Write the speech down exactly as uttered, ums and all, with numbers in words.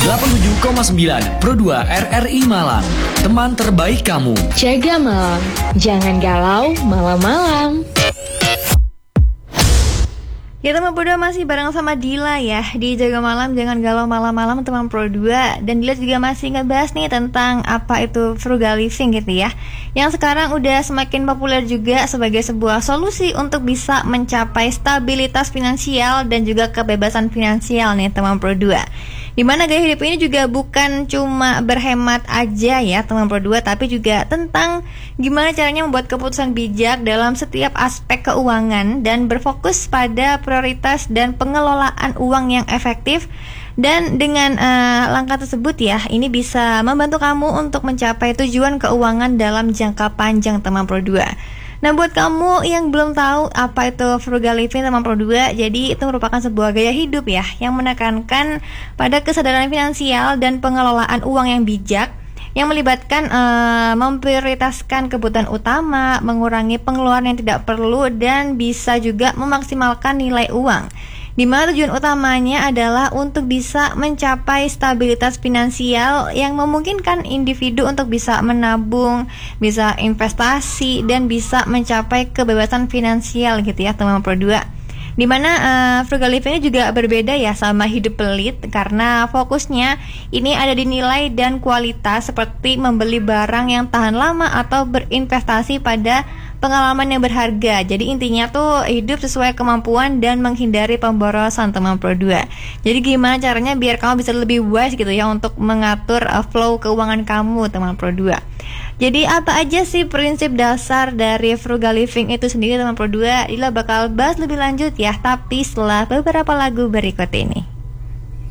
delapan puluh tujuh koma sembilan Pro dua R R I Malang. Teman terbaik kamu. Jaga malam, jangan galau malam-malam. Ya teman Pro dua masih bareng sama Dila ya di Jaga Malam Jangan Galau Malam-Malam teman Pro dua. Dan Dila juga masih ngebahas nih tentang apa itu frugal living gitu ya, yang sekarang udah semakin populer juga sebagai sebuah solusi untuk bisa mencapai stabilitas finansial dan juga kebebasan finansial nih teman Pro dua. Dimana gaya hidup ini juga bukan cuma berhemat aja ya teman Pro dua, tapi juga tentang gimana caranya membuat keputusan bijak dalam setiap aspek keuangan dan berfokus pada prioritas dan pengelolaan uang yang efektif. Dan dengan uh, langkah tersebut ya, ini bisa membantu kamu untuk mencapai tujuan keuangan dalam jangka panjang teman Pro dua. Nah buat kamu yang belum tahu apa itu frugal living teman Pro dua, jadi itu merupakan sebuah gaya hidup ya yang menekankan pada kesadaran finansial dan pengelolaan uang yang bijak, yang melibatkan uh, memprioritaskan kebutuhan utama, mengurangi pengeluaran yang tidak perlu, dan bisa juga memaksimalkan nilai uang. Di mana tujuan utamanya adalah untuk bisa mencapai stabilitas finansial yang memungkinkan individu untuk bisa menabung, bisa investasi, dan bisa mencapai kebebasan finansial gitu ya teman Pro dua. Dimana uh, frugal living ini juga berbeda ya sama hidup pelit, karena fokusnya ini ada di nilai dan kualitas, seperti membeli barang yang tahan lama atau berinvestasi pada pengalaman yang berharga. Jadi intinya tuh hidup sesuai kemampuan dan menghindari pemborosan teman Pro dua. Jadi gimana caranya biar kamu bisa lebih wise gitu ya untuk mengatur uh, flow keuangan kamu teman Pro dua. Jadi apa aja sih prinsip dasar dari frugal living itu sendiri teman Pro dua? Dila bakal bahas lebih lanjut ya, tapi setelah beberapa lagu berikut ini.